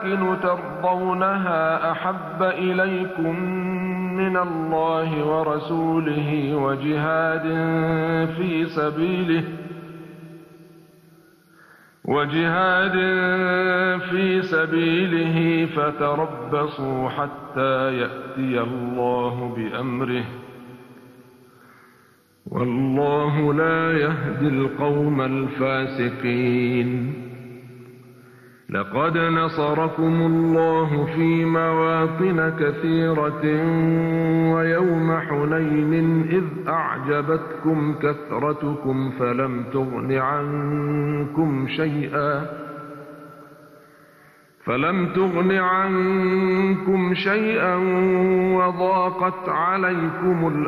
وَمَسَاكِنُ تَرْضَوْنَهَا أَحَبَّ إِلَيْكُم مِّنَ اللَّهِ وَرَسُولِهِ وَجِهَادٍ فِي سَبِيلِهِ فَتَرَبَّصُوا حَتَّىٰ يَأْتِيَ اللَّهُ بِأَمْرِهِ ۗ وَاللَّهُ لَا يَهْدِي الْقَوْمَ الْفَاسِقِينَ. لَقَدْ نَصَرَكُمُ اللَّهُ فِي مَوَاطِنَ كَثِيرَةٍ وَيَوْمَ حُنَيْنٍ إِذْ أَعْجَبَتْكُمْ كَثْرَتُكُمْ فَلَمْ تُغْنِ عَنكُمْ شَيْئًا وَضَاقَتْ عَلَيْكُمُ